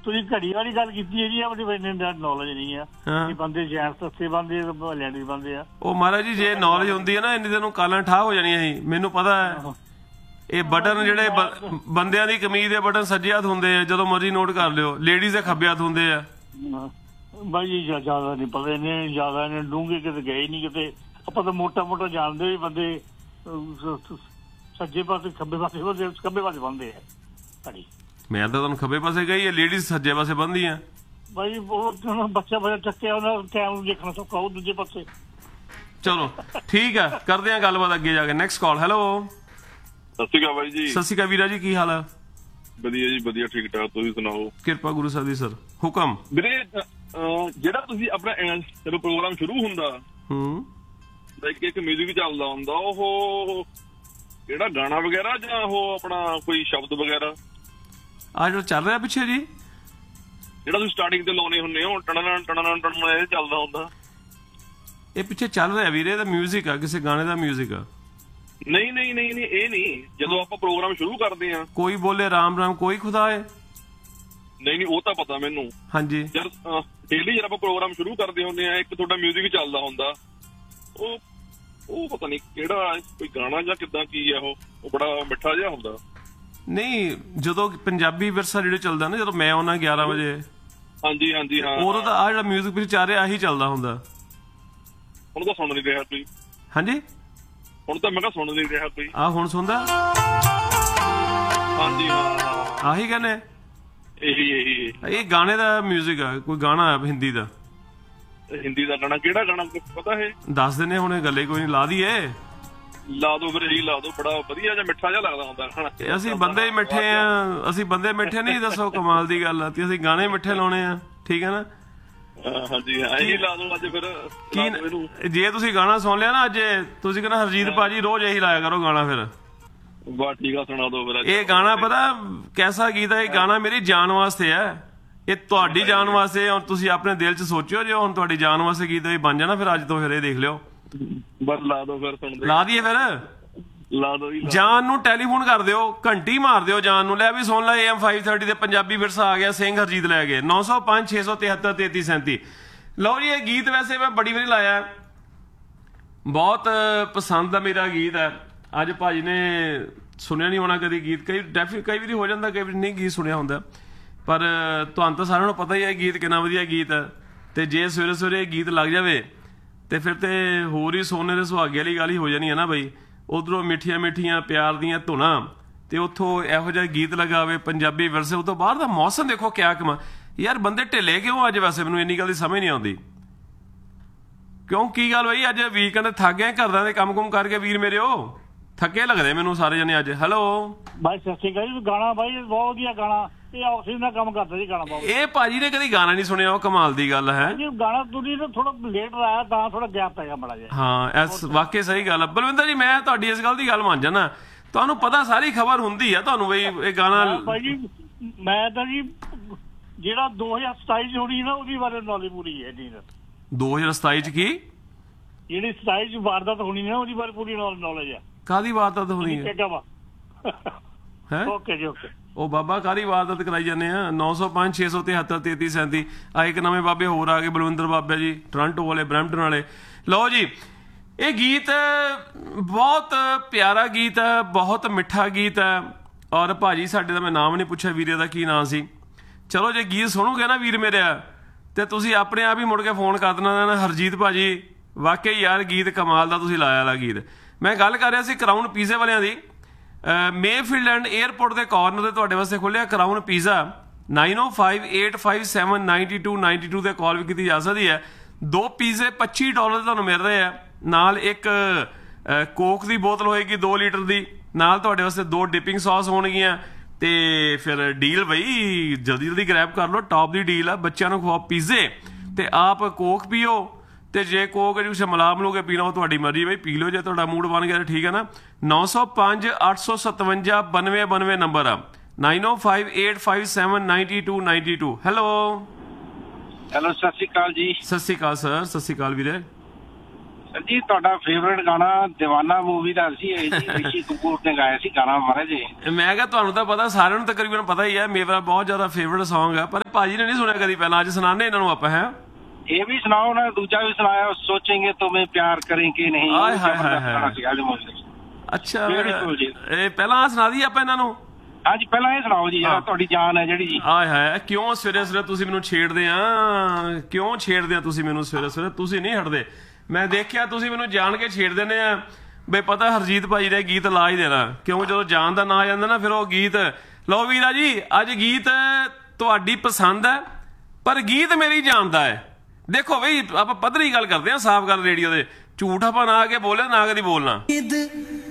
ਤੁਸੀਂ ਘੜੀ ਵਾਲੀ ਗੱਲ ਕੀਤੀ ਹੈ ਜੀ, ਆਪਣੀ ਨੌਲੇਜ ਨਹੀਂ ਆ ਕਿ ਬੰਦੇ ਜੈਂਟਸ ਸੱਸੇ ਬੰਦੇ ਲੇਡੀਜ਼ ਬੰਦੇ ਆ। ਉਹ ਮਹਾਰਾਜ ਜੀ ਜੇ ਨੌਲੇਜ ਹੁੰਦੀ ਹੈ ਨਾ ਇੰਨੀ ਤੈਨੂੰ ਕਾਲਾਂ ਠਾਹ ਹੋ ਜਾਣੀਆਂ ਸੀ। ਮੈਨੂੰ ਪਤਾ ਹੈ ਇਹ ਬਟਨ ਜਿਹੜੇ ਬੰਦਿਆਂ ਦੀ ਕਮੀਜ਼ ਦੇ ਬਟਨ ਸੱਜੇ ਹੱਥ ਹੁੰਦੇ ਆ, ਜਦੋਂ ਮਰਜ਼ੀ ਨੋਟ ਕਰ ਲਿਓ। ਲੇਡੀਜ਼ ਦੇ ਖੱਬੇ ਹੱਥ ਹੁੰਦੇ ਆ। ਬਾਈ ਜੀ ਜ਼ਿਆਦਾ ਨਹੀਂ ਪਤਾ, ਇਹਨੇ ਜ਼ਿਆਦਾ ਇਹਨੇ ਡੂੰਘੇ ਕਿਤੇ ਗਏ ਨਹੀਂ ਕਿਤੇ। ਆਪਾਂ ਤਾਂ ਮੋਟਾ ਮੋਟਾ ਜਾਣਦੇ ਵੀ ਬੰਦੇ ਸੱਜੇ ਪਾਸੇ ਖੱਬੇ ਪਾਸੇ ਬੰਦੇ ਆ ਘੜੀ। ਮੈਂ ਤਾਂ ਤੁਹਾਨੂੰ ਖੱਬੇ ਪਾਸੇ ਗਈ ਹੈ, ਲੇਡੀਜ਼ ਸੱਜੇ ਪਾਸੇ ਬੰਦੀਆਂ। ਬਾਈ ਉਹ ਬੱਚਾ ਚੱਕਿਆ ਉਹਨਾਂ ਟਾਈਮ ਨੂੰ ਦੇਖਣਾ ਸੌਖਾ, ਉਹ ਦੂਜੇ ਪਾਸੇ। ਚਲੋ ਠੀਕ ਆ, ਕਰਦੇ ਆ ਗੱਲਬਾਤ ਅੱਗੇ ਜਾ ਕੇ। Next call. ਹੈਲੋ ਸਤਿ ਸ਼੍ਰੀ ਅਕਾਲ ਬਾਈ ਜੀ। ਸਤਿ ਸ਼੍ਰੀ ਅਕਾਲ ਵੀਰਾ ਜੀ, ਕੀ ਹਾਲ ਆ? ਵਧੀਆ ਜੀ ਵਧੀਆ, ਠੀਕ ਠਾਕ, ਤੁਸੀਂ ਸੁਣਾਓ? ਕਿਰਪਾ ਗੁਰੂ ਸਾਹਿਬ ਦੀ ਸਰ, ਹੁਕਮ। ਵੀਰੇ ਜਿਹੜਾ ਤੁਸੀਂ ਆਪਣਾ ਜਦੋਂ ਪ੍ਰੋਗਰਾਮ ਸ਼ੁਰੂ ਹੁੰਦਾ ਇੱਕ ਮਿਊਜ਼ਿਕ ਚੱਲਦਾ ਹੁੰਦਾ, ਉਹ ਕਿਹੜਾ ਗਾਣਾ ਵਗੈਰਾ ਜਾਂ ਉਹ ਆਪਣਾ ਕੋਈ ਸ਼ਬਦ ਵਗੈਰਾ ਆ ਜਿਹੜਾ ਚੱਲ ਰਿਹਾ ਪਿੱਛੇ ਜੀ, ਜਿਹੜਾ ਤੁਸੀਂ ਸਟਾਰਟਿੰਗ ਤੇ ਲਾਉਣੇ ਹੁੰਦੇ ਹੋ ਟਣਨ ਟਣਨ ਟਣਨ ਇਹ ਚੱਲਦਾ ਹੁੰਦਾ? ਇਹ ਪਿੱਛੇ ਚੱਲ ਰਿਹਾ ਵੀਰੇ, ਇਹਦਾ ਮਿਊਜ਼ਿਕ ਆ, ਕਿਸੇ ਗਾਣੇ ਦਾ ਮਿਊਜ਼ਿਕ ਆ। ਨਹੀਂ ਨਹੀਂ ਨਹੀਂ ਨਹੀਂ, ਇਹ ਨਹੀਂ। ਜਦੋਂ ਆਪਾਂ ਪ੍ਰੋਗਰਾਮ ਸ਼ੁਰੂ ਕਰਦੇ ਆ ਕੋਈ ਬੋਲੇ ਰਾਮ ਰਾਮ ਕੋਈ ਖੁਦਾ ਹੈ। ਨਹੀਂ ਨਹੀਂ, ਉਹ ਤਾਂ ਪਤਾ ਮੈਨੂੰ। ਹਾਂਜੀ, ਯਾਰ ਡੇਲੀ ਜਦ ਆਪਾਂ ਪ੍ਰੋਗਰਾਮ ਸ਼ੁਰੂ ਕਰਦੇ ਹੁੰਦੇ ਆ ਇੱਕ ਤੁਹਾਡਾ ਮਿਊਜ਼ਿਕ ਚੱਲਦਾ ਹੁੰਦਾ, ਉਹ ਪਤਾ ਨਹੀਂ ਕਿਹੜਾ, ਕੋਈ ਗਾਣਾ ਜਾਂ ਕਿੱਦਾਂ ਕੀ ਆ, ਉਹ ਬੜਾ ਮਿੱਠਾ ਜਿਹਾ ਹੁੰਦਾ। ਨਹੀਂ ਜਦੋਂ ਪੰਜਾਬੀ ਵਿਰਸਾ ਜਿਹੜੇ ਚੱਲਦਾ ਨਾ, ਜਦੋਂ ਮੈਂ ਆਉਣਾ 11 ਵਜੇ। ਹਾਂਜੀ ਹਾਂਜੀ ਹਾਂ, ਉਦੋਂ ਤਾਂ ਆ ਜਿਹੜਾ ਮਿਊਜ਼ਿਕ ਵਿੱਚ ਚੱਲ ਰਿਹਾ ਆਹੀ ਚੱਲਦਾ ਹੁੰਦਾ। ਹੁਣ ਤਾਂ ਸੁਣ ਨਹੀਂ ਰਿਹਾ ਕੋਈ। ਹਾਂਜੀ ਹੁਣ ਤਾਂ ਮੈਂ ਕਿਹਾ ਸੁਣ ਨਹੀਂ ਰਿਹਾ ਕੋਈ। ਆ ਹੁਣ ਸੁਣਦਾ? ਹਾਂਜੀ ਹਾਂ, ਆਹੀ ਕਹਿੰਦੇ ਇਹੀ ਇਹ ਗਾਣੇ ਦਾ ਮਿਊਜ਼ਿਕ ਆ। ਕੋਈ ਗਾਣਾ ਹਿੰਦੀ ਦਾ? ਹਿੰਦੀ ਦਾ ਗਾਣਾ ਕਿਹੜਾ ਗਾਣਾ ਪਤਾ? ਇਹ ਦੱਸ ਦਿੰਦੇ ਹੁਣ, ਗੱਲੇ ਕੋਈ ਨਹੀਂ, ਲਾ ਦਈਏ। ਲਾ ਦੋ ਫਿਰ, ਇਹੀ ਲਾ ਦੋ। ਬੜਾ ਵਧੀਆ ਜਿਹਾ ਮਿੱਠਾ ਜਿਹਾ ਲੱਗਦਾ ਹੁੰਦਾ ਗਾਣਾ। ਅਸੀਂ ਬੰਦੇ ਹੀ ਮਿੱਠੇ ਆ, ਅਸੀਂ ਬੰਦੇ ਮਿੱਠੇ ਨਹੀਂ। ਦੱਸੋ ਕਮਾਲ ਦੀ ਗੱਲ ਆ, ਤੇ ਅਸੀਂ ਗਾਣੇ ਮਿੱਠੇ ਲਾਉਣੇ ਆ। ਠੀਕ ਹੈ ਨਾ? ਹਾਂਜੀ ਹਾਂ, ਇਹੀ ਲਾ ਦੋ ਅੱਜ ਫਿਰ। ਕੀ ਜੇ ਤੁਸੀਂ ਗਾਣਾ ਸੁਣ ਲਿਆ ਨਾ ਅੱਜ, ਤੁਸੀਂ ਕਹਿੰਦਾ ਹਰਜੀਤ ਭਾਜੀ ਰੋਜ਼ ਇਹੀ ਲਾਇਆ ਕਰੋ ਗਾਣਾ। ਫਿਰ ਬਸ ਠੀਕ ਆ, ਸੁਣਾ ਦੋ ਫਿਰ। ਇਹ ਗਾਣਾ ਪਤਾ ਕੈਸਾ ਗੀਤ ਹੈ? ਇਹ ਗਾਣਾ ਮੇਰੀ ਜਾਨ ਵਾਸਤੇ ਹੈ, ਇਹ ਤੁਹਾਡੀ ਜਾਨ ਵਾਸਤੇ। ਹੁਣ ਤੁਸੀਂ ਆਪਣੇ ਦਿਲ 'ਚ ਸੋਚਿਓ, ਜੇ ਹੁਣ ਤੁਹਾਡੀ ਜਾਨ ਵਾਸਤੇ ਗੀਤ ਬਣ ਜਾਣਾ ਫਿਰ ਅੱਜ ਤੋਂ, ਫਿਰ ਇਹ ਦੇਖ ਲਿਓ। ਬਸ ਲਾ ਦੋ ਫਿਰ, ਸੁਣ ਲਾ ਦਈਏ ਫਿਰ। ਲਾ ਦੋ। ਜਾਨ ਨੂੰ ਟੈਲੀਫੋਨ ਕਰ ਦਿਓ, ਘੰਟੀ ਮਾਰ ਦਿਓ ਜਾਨ ਨੂੰ, ਲੈ ਵੀ ਸੁਣ ਲੈ AM 530 ਤੇ ਪੰਜਾਬੀ ਵਿਰਸਾ ਆ ਗਿਆ, ਸਿੰਘ ਹਰਜੀਤ ਲੈ ਗਏ। 905 673 3337। ਲਓ ਜੀ, ਇਹ ਗੀਤ ਵੈਸੇ ਮੈਂ ਬੜੀ ਵਾਰੀ ਲਾਇਆ, ਬਹੁਤ ਪਸੰਦ ਆ ਮੇਰਾ ਗੀਤ ਹੈ। ਅੱਜ ਭਾਜੀ ਨੇ ਸੁਣਿਆ ਨਹੀਂ ਹੋਣਾ ਕਦੀ ਗੀਤ, ਕਈ ਵਾਰੀ ਹੋ ਜਾਂਦਾ, ਕਈ ਵਾਰੀ ਨਹੀਂ ਗੀਤ ਸੁਣਿਆ ਹੁੰਦਾ, ਪਰ ਤੁਹਾਨੂੰ ਤਾਂ ਸਾਰਿਆਂ ਨੂੰ ਪਤਾ ਹੀ ਹੈ ਗੀਤ ਕਿੰਨਾ ਵਧੀਆ ਗੀਤ ਹੈ। ਤੇ ਜੇ ਸਵੇਰੇ ਸਵੇਰੇ ਇਹ ਗੀਤ ਲੱਗ ਜਾਵੇ ਤੇ ਫਿਰ ਤੇ ਹੋਰ ਹੀ ਸੋਨੇ ਦੇ ਸੁਹਾਗੇ ਵਾਲੀ ਗੱਲ ਹੀ ਹੋ ਜਾਣੀ ਹੈ ਨਾ ਬਈ। ਉਧਰੋਂ ਮਿੱਠੀਆਂ ਮਿੱਠੀਆਂ ਪਿਆਰ ਦੀਆਂ ਧੁਨਾਂ, ਤੇ ਉੱਥੋਂ ਇਹੋ ਜਿਹਾ ਗੀਤ ਲਗਾਵੇ ਪੰਜਾਬੀ ਵਿਰਸੇ। ਉਹ ਤੋਂ ਬਾਹਰ ਦਾ ਮੌਸਮ ਦੇਖੋ ਕਿਆ ਕਮਾ। ਯਾਰ ਬੰਦੇ ਢਿੱਲੇ ਕਿਉਂ ਅੱਜ? ਵੈਸੇ ਮੈਨੂੰ ਇੰਨੀ ਗੱਲ ਦੀ ਸਮਝ ਨਹੀਂ ਆਉਂਦੀ, ਕਿਉਂ ਕੀ ਗੱਲ ਬਈ? ਅੱਜ ਵੀਕਐਂਡ ਥੱਕ ਗਏ ਘਰਾਂ ਦੇ ਕੰਮ ਕੁਮ ਕਰਕੇ ਵੀਰ ਮੇਰੇ, ਉਹ ਥੱਕੇ ਲੱਗਦੇ ਮੈਨੂੰ ਸਾਰੇ ਜਣੇ ਅੱਜ। ਹੈਲੋ ਬਾਈ ਸਤਿ ਸ਼੍ਰੀ ਅਕਾਲ ਜੀ। ਗਾਣਾ ਬਾਈ ਬਹੁਤ ਵਧੀਆ ਗਾਣਾ, ਇਹ ਆਕਸੀਜਨ ਦਾ ਕੰਮ ਕਰਦਾ ਜੀ ਗਾਣਾ ਬਹੁਤ। ਇਹ ਭਾਜੀ ਨੇ ਕਦੀ ਗਾਣਾ ਨਹੀਂ ਸੁਣਿਆ, ਉਹ ਕਮਾਲ ਦੀ ਗੱਲ ਹੈ। ਗਾਣਾ ਤੁਸੀਂ ਥੋੜਾ ਲੇਟ ਆਇਆ ਤਾਂ ਥੋੜਾ ਗੈਪ ਪੈ ਗਿਆ ਬੜਾ ਜਿਹਾ। ਹਾਂ ਇਸ ਵਾਕਈ ਸਹੀ ਗੱਲ ਹੈ ਬਲਵਿੰਦਰ ਜੀ। ਮੈਂ ਤੁਹਾਡੀ ਇਸ ਗੱਲ ਦੀ ਗੱਲ ਮੰਨ ਜਾਣਾ, ਤੁਹਾਨੂੰ ਪਤਾ ਸਾਰੀ ਖਬਰ ਹੁੰਦੀ ਆ ਤੁਹਾਨੂੰ ਬਈ ਇਹ ਗਾਣਾ। ਭਾਈ ਜੀ ਮੈਂ ਤਾਂ ਜੀ ਜਿਹੜਾ 2027 ਚ ਹੋਣੀ ਨਾ ਉਹਦੀ ਬਾਰੇ ਨੌਲੇਜ ਪੂਰੀ ਹੈ ਜੀ। 2027 ਚ ਕੀ? ਜਿਹੜੀ 27 ਚ ਵਾਰਦਾਤ ਹੋਣੀ ਨਾ ਉਹਦੀ ਬਾਰੇ ਪੂਰੀ ਨੌਲੇਜ ਹੈ। ਕਾਹਦੀ ਵਾਰਦਾਤ ਹੋਣੀ ਹੈ? ਹੈ ਓਕੇ ਜੀ ਓਕੇ। ਉਹ ਬਾਬਾ ਕਾਹਦੀ ਵਾਰਦਾਤ ਕਰਾਈ ਜਾਂਦੇ ਆ? 905 673 3337। ਆ ਇੱਕ ਨਵੇਂ ਬਾਬੇ ਹੋਰ ਆ ਗਏ, ਬਲਵਿੰਦਰ ਬਾਬਾ ਜੀ, ਟੋਰਾਂਟੋ ਵਾਲੇ, ਬਰੈਂਪਟਨ ਵਾਲੇ। ਲਓ ਜੀ, ਇਹ ਗੀਤ ਬਹੁਤ ਪਿਆਰਾ ਗੀਤ ਹੈ, ਬਹੁਤ ਮਿੱਠਾ ਗੀਤ ਹੈ। ਔਰ ਭਾਜੀ ਸਾਡੇ ਦਾ ਮੈਂ ਨਾਮ ਨਹੀਂ ਪੁੱਛਿਆ, ਵੀਰੇ ਦਾ ਕੀ ਨਾਂ ਸੀ। ਚਲੋ ਜੇ ਗੀਤ ਸੁਣੋਗੇ ਨਾ ਵੀਰ ਮੇਰੇ, ਤੇ ਤੁਸੀਂ ਆਪਣੇ ਆਪ ਹੀ ਮੁੜ ਕੇ ਫੋਨ ਕਰ ਦੇਣਾ, ਹਰਜੀਤ ਭਾਜੀ ਵਾਕਈ ਯਾਰ ਗੀਤ ਕਮਾਲ ਦਾ ਤੁਸੀਂ ਲਾਇਆ ਵਾਲਾ ਗੀਤ। ਮੈਂ ਗੱਲ ਕਰ ਰਿਹਾ ਸੀ ਕਰਾਊਨ ਪੀਜ਼ੇ ਵਾਲਿਆਂ ਦੀ। ਮੇਫੀਲਡ ਐਂਡ ਏਅਰਪੋਰਟ ਦੇ ਕਾਰਨਰ ਤੇ ਤੁਹਾਡੇ ਵਾਸਤੇ ਖੋਲਿਆ ਕਰਾਊਨ ਪੀਜ਼ਾ। 9058579292 ਤੇ ਕਾਲ ਵੀ ਕੀਤੀ ਜਾ ਸਕਦੀ ਹੈ। 2 ਪੀਜ਼ੇ $25 ਤੁਹਾਨੂੰ ਮਿਲ ਰਹੇ ਆ, ਨਾਲ ਇੱਕ ਕੋਕ ਦੀ ਬੋਤਲ ਹੋਏਗੀ 2 ਲੀਟਰ ਦੀ, ਨਾਲ ਤੁਹਾਡੇ ਵਾਸਤੇ 2 ਡਿਪਿੰਗ ਸੌਸ ਹੋਣਗੀਆਂ। ਤੇ ਫਿਰ ਡੀਲ ਬਈ ਜਲਦੀ ਜਲਦੀ ਗ੍ਰੈਬ ਕਰ ਲਓ, ਟੌਪ ਦੀ ਡੀਲ ਆ। ਬੱਚਿਆਂ ਨੂੰ ਖਵਾਓ ਪੀਜ਼ੇ ਤੇ ਆਪ ਕੋਕ ਪੀਓ, ਤੇ ਜੇ ਕੋਕ ਤੁਸੀਂ ਮਲਾਮ ਲੋਗੇ ਪੀਣਾ ਉਹ ਤੁਹਾਡੀ ਮਰਜ਼ੀ ਬਈ, ਪੀ ਲਓ ਜੇ ਤੁਹਾਡਾ ਮੂਡ ਬਣ ਗਿਆ, ਠੀਕ ਹੈ ਨਾ। 905 857 9292 ਨੰਬਰ ਆ। 9058579292। ਹੈਲੋ ਸਤਿ ਸ਼੍ਰੀ ਅਕਾਲ ਜੀ। ਸਤਿ ਸ਼੍ਰੀ ਅਕਾਲ ਸਰ। ਸਤਿ ਸ਼੍ਰੀ ਅਕਾਲ ਵੀਰੇ। ਸਰ ਜੀ ਤੁਹਾਡਾ ਫੇਵਰੇਟ ਗਾਣਾ ਦੀਵਾਨਾ ਮੂਵੀ ਦਾ ਸੀ ਜੀ, ਰਿਸ਼ੀ ਕਪੂਰ ਨੇ ਗਾਇਆ ਸੀ ਗਾਣਾ ਮਹਾਰਾਜ ਜੀ। ਮੈਂ ਕਿਹਾ ਤੁਹਾਨੂੰ ਤਾਂ ਪਤਾ, ਸਾਰਿਆਂ ਨੂੰ ਤਕਰੀਬਨ ਪਤਾ ਹੀ ਹੈ, ਮੇਰਾ ਬਹੁਤ ਜ਼ਿਆਦਾ ਫੇਵਰੇਟ Song ਹੈ, ਪਰ ਭਾਜੀ ਨੇ ਨਹੀਂ ਸੁਣਿਆ ਕਦੀ ਪਹਿਲਾਂ, ਅੱਜ ਸੁਣਾਣੇ ਇਹਨਾਂ ਨੂੰ ਆਪਾਂ। ਹੈ ਇਹ ਵੀ ਸੁਣਾਓ ਨਾ, ਦੂਜਾ ਵੀ ਸੁਣਾਇਆ ਸੋਚेंगे तुम्हें प्यार करेंगे नहीं। ਆਏ ਹਾਏ ਹਾਏ ਹਾਏ। ਅੱਛਾ ਇਹ ਪਹਿਲਾਂ ਸੁਣਾ ਦਈਏ ਆਪਾਂ ਇਹਨਾਂ ਨੂੰ। ਹਾਂਜੀ ਪਹਿਲਾਂ ਇਹ ਸੁਣਾਓ ਜੀ, ਜਿਹੜਾ ਤੁਹਾਡੀ ਜਾਨ ਹੈ ਜਿਹੜੀ ਜੀ। ਆਏ ਹਾਏ ਕਿਉਂ ਸਵੇਰੇ ਸਵੇਰੇ ਤੁਸੀਂ ਮੈਨੂੰ ਛੇੜਦੇ ਆ, ਕਿਉਂ ਛੇੜਦੇ ਆ ਤੁਸੀਂ ਮੈਨੂੰ ਸਵੇਰੇ ਸਵੇਰੇ, ਤੁਸੀਂ ਨਹੀਂ ਹਟਦੇ। ਮੈਂ ਦੇਖਿਆ ਤੁਸੀਂ ਮੈਨੂੰ ਜਾਣ ਕੇ ਛੇੜ ਦਿੰਦੇ ਆ ਬਈ, ਪਤਾ ਹਰਜੀਤ ਭਾਜੀ ਦਾ ਗੀਤ ਲਾ ਹੀ ਦੇਣਾ, ਕਿਉਂ ਜਦੋਂ ਜਾਨ ਦਾ ਨਾਂ ਆ ਜਾਂਦਾ ਨਾ ਫਿਰ ਉਹ ਗੀਤ। ਲਓ ਵੀਰਾ ਜੀ ਅੱਜ ਗੀਤ ਤੁਹਾਡੀ ਪਸੰਦ ਹੈ ਪਰ ਗੀਤ ਮੇਰੀ ਜਾਨ ਦਾ ਹੈ। ਦੇਖੋ ਬਈ ਆਪਾਂ ਪੱਧਰੀ ਗੱਲ ਕਰਦੇ ਆ, ਸਾਫ਼ ਗੱਲ ਰੇਡੀਓ ਦੇ, ਝੂਠ ਆਪਾਂ ਨਾ ਆ ਕੇ ਬੋਲੇ ਨਾ ਕਦੀ ਬੋਲਣਾ।